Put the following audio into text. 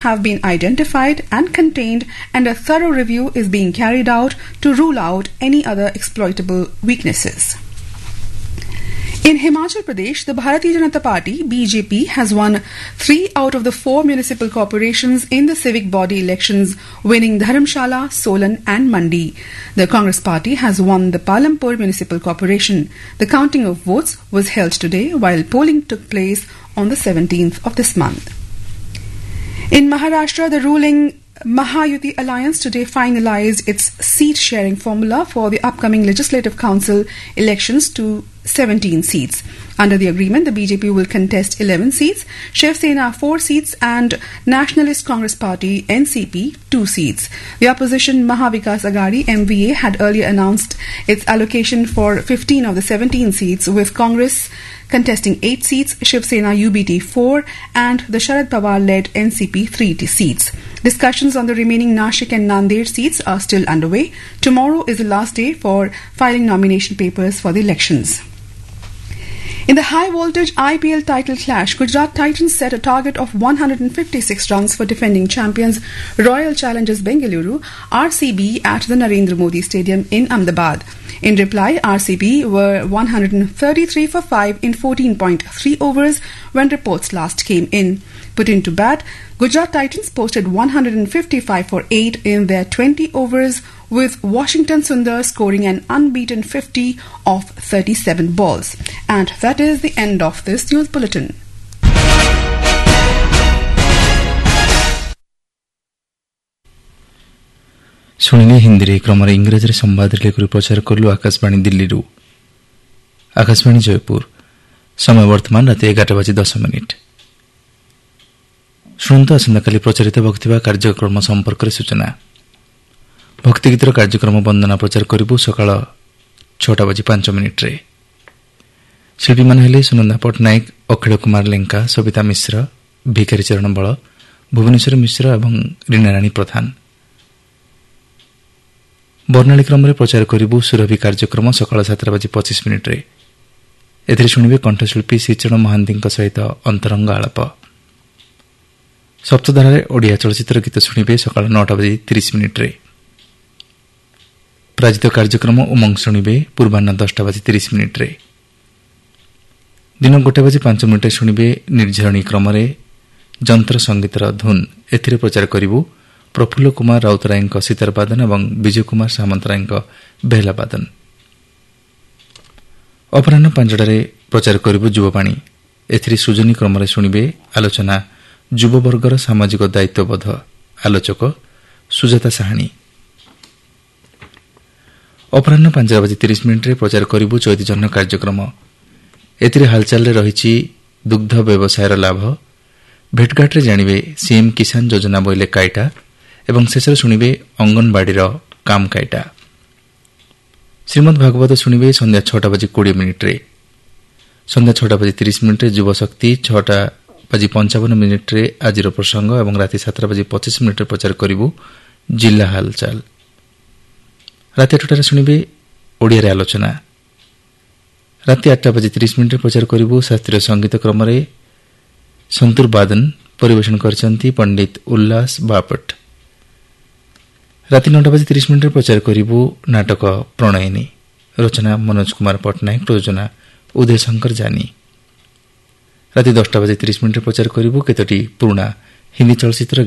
have been identified and contained, and a thorough review is being carried out to rule out any other exploitable weaknesses. In Himachal Pradesh, the Bharatiya Janata Party (BJP) has won 3 out of the 4 municipal corporations in the civic body elections, winning Dharamshala, Solan and Mandi. The Congress Party has won the Palampur Municipal Corporation. The counting of votes was held today, while polling took place on the 17th of this month. In Maharashtra, the ruling Mahayuti Alliance today finalized its seat-sharing formula for the upcoming Legislative Council elections to 17 seats. Under the agreement, the BJP will contest 11 seats, Shiv Sena 4 seats and Nationalist Congress Party NCP 2 seats. The opposition Mahavikas Aghadi MVA had earlier announced its allocation for 15 of the 17 seats, with Congress contesting 8 seats, Shiv Sena UBT 4 and the Sharad Pawar-led NCP 3 seats. Discussions on the remaining Nashik and Nanded seats are still underway. Tomorrow is the last day for filing nomination papers for the elections. In the high-voltage IPL title clash, Gujarat Titans set a target of 156 runs for defending champions Royal Challengers Bengaluru (RCB) at the Narendra Modi Stadium in Ahmedabad. In reply, RCB were 133 for 5 in 14.3 overs when reports last came in. Put into bat, Gujarat Titans posted 155 for 8 in their 20 overs, with Washington Sundar scoring an unbeaten 50 off 37 balls. And that is the end of this news bulletin. ଶୁଣିଲେ ହିନ୍ଦୀରେ କ୍ରମରେ ଇଂରାଜୀରେ ସମ୍ବାଦ ଲେଖରୁ ପ୍ରଚାର କଲୁ ଆକାଶବାଣୀ ଦିଲ୍ଲୀରୁ। ଆକାଶବାଣୀ ଜୟପୁର। ସମୟ ବର୍ତ୍ତମାନ ରାତି 11:10। ଶୁଣନ୍ତୁ ଆସନ୍ତାକାଲି ପ୍ରଚାରିତ ହେଉଥିବା କାର୍ଯ୍ୟକ୍ରମ ସମ୍ପର୍କରେ ସୂଚନା। ଭକ୍ତିଗୀତର କାର୍ଯ୍ୟକ୍ରମ ବନ୍ଦନା ପ୍ରଚାର କରିବୁ ସକାଳ 6:05। ଶିଳ୍ପୀମାନେ ହେଲେ ସୁନନ୍ଦା ପଟ୍ଟନାୟକ, ଅଖିଳ କୁମାର ଲେଙ୍କା, ସବିତା ମିଶ୍ର, ଭିକାରୀ ଚରଣ ବଳ, ଭୁବନେଶ୍ୱର ମିଶ୍ର ଏବଂ ରୀନାରାଣୀ ପ୍ରଧାନ। ବର୍ଣ୍ଣାଳୀ କ୍ରମରେ ପ୍ରଚାର କରିବୁ ସୁରଭି କାର୍ଯ୍ୟକ୍ରମ ସକାଳ 7:25। ଏଥିରେ ଶୁଣିବେ କଣ୍ଠଶିଳ୍ପୀ ଶ୍ରୀଚରଣ ମହାନ୍ତିଙ୍କ ସହିତ ଅନ୍ତରଙ୍ଗ ଆଳାପ। ସପ୍ତଧାରାରେ ଓଡ଼ିଆ ଚଳଚ୍ଚିତ୍ର ଗୀତ ଶୁଣିବେ ସକାଳ 9:30। ପ୍ରାୟୋଜିତ କାର୍ଯ୍ୟକ୍ରମ ଉମଙ୍ଗ ଶୁଣିବେ ପୂର୍ବାହ୍ନ 10:30। ଦିନ 1:05 ଶୁଣିବେ ନିର୍ଝରଣୀ କ୍ରମରେ ଯନ୍ତ୍ର ସଙ୍ଗୀତର ଧୁନ୍। ଏଥିରେ ପ୍ରଚାର କରିବୁ ପ୍ରଫୁଲ୍ଲ କୁମାର ରାଉତରାୟଙ୍କ ସିତାର ବାଦନ ଏବଂ ବିଜୟ କୁମାର ସାମନ୍ତରାୟଙ୍କ ବେହେଲା ବାଦନ। ଅପରାହ୍ନ 5ଟାରେ ପ୍ରଚାର କରିବୁ ଯୁବବାଣୀ। ଏଥିରେ ସୃଜନୀ କ୍ରମରେ ଶୁଣିବେ ଆଲୋଚନା ଯୁବବର୍ଗର ସାମାଜିକ ଦାୟିତ୍ୱବୋଧ। ଆଲୋଚକ ସୁଜାତା ସାହାଣୀ। ଅପରାହ୍ନ 5:30 ପ୍ରଚାର କରିବୁ ଚୈତି ଜହ୍ନ କାର୍ଯ୍ୟକ୍ରମ। ଏଥିରେ ହାଲଚାଲରେ ରହିଛି ଦୁଗ୍ଧ ବ୍ୟବସାୟର ଲାଭ। ଭେଟଘାଟରେ ଜାଣିବେ ସିଏମ୍ କିଷାନ ଯୋଜନା ବୋଇଲେ କାଇଟା ଏବଂ ଶେଷରେ ଶୁଣିବେ ଅଙ୍ଗନବାଡିର କାମ କାଇଟା। ଶ୍ରୀମଦ୍ ଭାଗବତ ଶୁଣିବେ ସନ୍ଧ୍ୟା 6:20। ସନ୍ଧ୍ୟା 6:30 ଯୁବଶକ୍ତି, 6:55 ଆଜିର ପ୍ରସଙ୍ଗ ଏବଂ ରାତି 7:25 ପ୍ରଚାର କରିବୁ ଜିଲ୍ଲା ହାଲଚାଲ। ରାତି 8ଟାରେ ଶୁଣିବେ ଓଡ଼ିଆରେ ଆଲୋଚନା। ରାତି 8:30 ପ୍ରଚାର କରିବୁ ଶାସ୍ତ୍ରୀୟ ସଙ୍ଗୀତ କ୍ରମରେ ସନ୍ତୁର ବାଦନ। ପରିବେଷଣ କରିଛନ୍ତି ପଣ୍ଡିତ ଉଲ୍ଲାସ ବାପଟ। ରାତି 9:30 ପ୍ରଚାର କରିବୁ ନାଟକ ପ୍ରଣୟିନୀ। ରଚନା ମନୋଜ କୁମାର ପଟ୍ଟନାୟକ, ପ୍ରଯୋଜନା ଉଦୟ ଶଙ୍କର ଜାନି। ରାତି 10:30 ପ୍ରଚାର କରିବୁ କେତୋଟି ପୁରୁଣା ହିନ୍ଦୀ ଚଳଚ୍ଚିତ୍ର